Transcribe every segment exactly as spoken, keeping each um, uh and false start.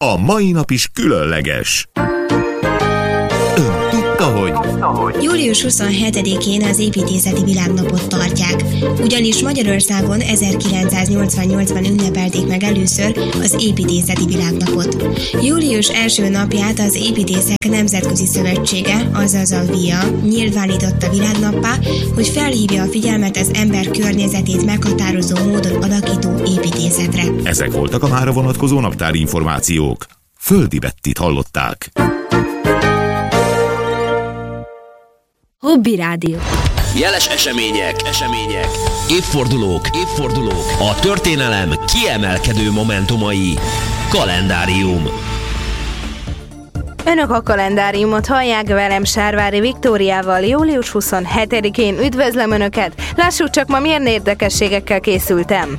A mai nap is különleges. Ön tudta, hogy... július huszonhetedikén az építészeti világnapot tartják, ugyanis Magyarországon ezerkilencszáznyolcvannyolcban ünnepelték meg először az építészeti világnapot. Július első napját az Építészek Nemzetközi Szövetsége, azaz a vé i á nyilvánította világnappá, hogy felhívja a figyelmet az ember környezetét meghatározó módon alakító építészetre. Ezek voltak a mára vonatkozó naptári információk. Földi Bettit hallották. Hobby Rádió. Jeles események, események, évfordulók, évfordulók, a történelem kiemelkedő momentumai. Kalendárium. Önök a kalendáriumot hallják, velem Sárvári Viktóriával. Július huszonhetedikén üdvözlöm Önöket. Lássuk csak, ma milyen érdekességekkel készültem.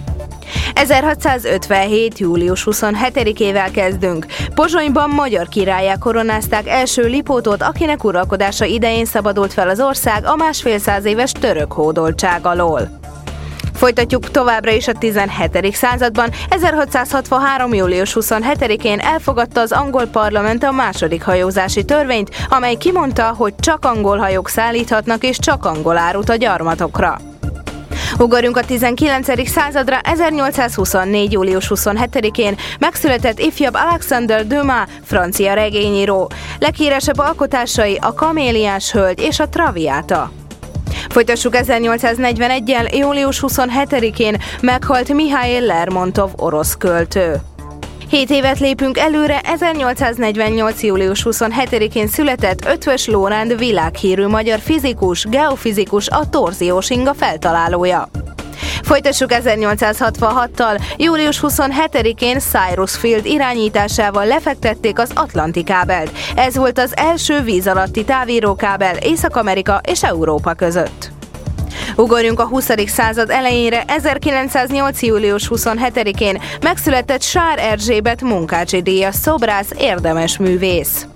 ezerhatszázötvenhét. július huszonhetedikével kezdünk. Pozsonyban magyar királlyá koronázták első Lipótot, akinek uralkodása idején szabadult fel az ország a másfél száz éves török hódoltság alól. Folytatjuk továbbra is a tizenhetedik században. ezerhatszázhatvanhárom. július huszonhetedikén elfogadta az angol parlament a második hajózási törvényt, amely kimondta, hogy csak angol hajók szállíthatnak és csak angol árut a gyarmatokra. Ugorjunk a tizenkilencedik századra. ezernyolcszázhuszonnégy. július huszonhetedikén megszületett ifjabb Alexander Dumas, francia regényíró. Leghíresebb alkotásai a Kaméliás hölgy és a Traviata. Folytassuk ezernyolcszáznegyveneggyel. július huszonhetedikén meghalt Mihail Lermontov, orosz költő. Hét évet lépünk előre. ezernyolcszáznegyvennyolc. július huszonhetedikén született Eötvös Loránd, világhírű magyar fizikus, geofizikus, a torziós inga feltalálója. Folytassuk ezernyolcszázhatvanhattal. július huszonhetedikén Cyrus Field irányításával lefektették az Atlanti kábelt. Ez volt az első víz alatti távírókábel Észak-Amerika és Európa között. Ugorjunk a huszadik század elejére. ezerkilencszáznyolc. július huszonhetedikén megszületett Sár Erzsébet, Munkácsi-díjas szobrász, érdemes művész.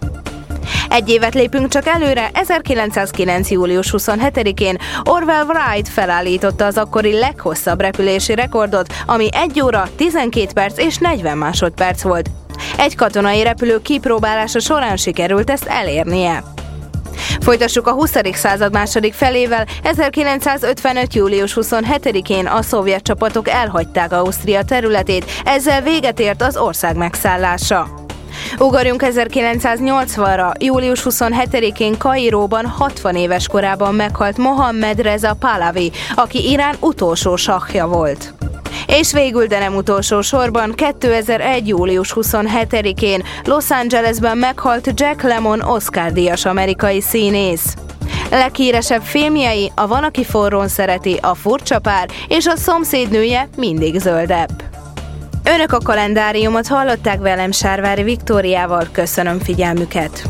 Egy évet lépünk csak előre. ezerkilencszázkilenc. július huszonhetedikén Orville Wright felállította az akkori leghosszabb repülési rekordot, ami egy óra, tizenkét perc és negyven másodperc volt. Egy katonai repülő kipróbálása során sikerült ezt elérnie. Folytassuk a huszadik század második felével. ezerkilencszázötvenöt. július huszonhetedikén a szovjet csapatok elhagyták Ausztria területét, ezzel véget ért az ország megszállása. Ugorjunk ezerkilencszáznyolcvanra. július huszonhetedikén Kairóban hatvan éves korában meghalt Mohammed Reza Pahlavi, aki Irán utolsó sahja volt. És végül, de nem utolsó sorban, kétezer-egy. július huszonhetedikén Los Angelesben meghalt Jack Lemmon, Oscar-díjas amerikai színész. Leghíresebb filmjei a Van, aki forrón szereti, a Furcsa pár és a Szomszédnője mindig zöldebb. Önök a kalendáriumot hallották, velem Sárvári Viktóriával. Köszönöm figyelmüket.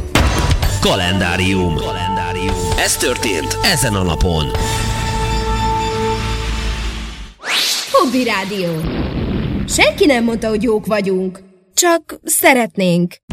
Kalendárium. Kalendárium. Ez történt ezen a napon. Hobby Rádió. Senki nem mondta, hogy jók vagyunk. Csak szeretnénk.